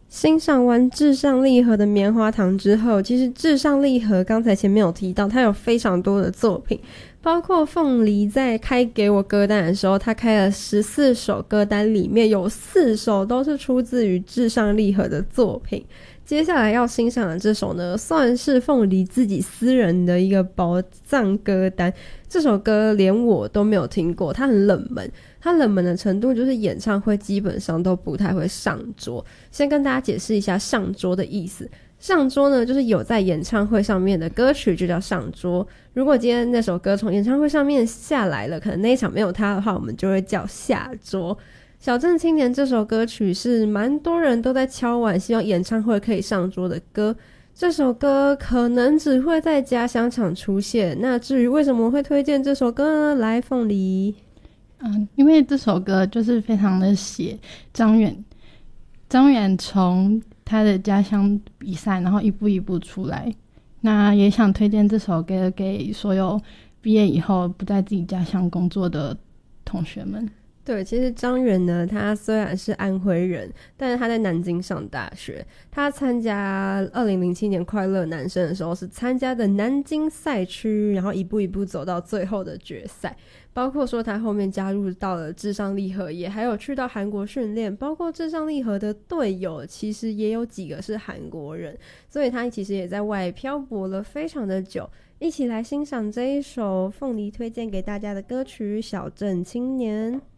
欣赏完至上励合的棉花糖之后，其实至上励合刚才前面有提到，它有非常多的作品，包括凤梨在开给我歌单的时候，他开了14首歌单，里面有4首都是出自于至上励合的作品。接下来要欣赏的这首呢，算是凤梨自己私人的一个宝藏歌单。这首歌连我都没有听过，它很冷门，它冷门的程度就是演唱会基本上都不太会上桌。先跟大家解释一下上桌的意思。上桌呢，就是有在演唱会上面的歌曲就叫上桌。如果今天那首歌从演唱会上面下来了，可能那一场没有它的话，我们就会叫下桌。小镇青年这首歌曲是蛮多人都在敲碗希望演唱会可以上桌的歌，这首歌可能只会在家乡场出现。那至于为什么会推荐这首歌呢？来，凤梨。 因为这首歌就是非常的写张远从他的家乡比赛，然后一步一步出来。那也想推荐这首歌给所有毕业以后不在自己家乡工作的同学们。 对，其实张远呢，他虽然是安徽人，但是他在南京上大学。他参加2007年快乐男生的时候是参加的南京赛区，然后一步一步走到最后的决赛。包括说他后面加入到了至上励合，也还有去到韩国训练，包括至上励合的队友其实也有几个是韩国人，所以他其实也在外漂泊了非常的久。一起来欣赏这一首凤梨推荐给大家的歌曲《小镇青年》。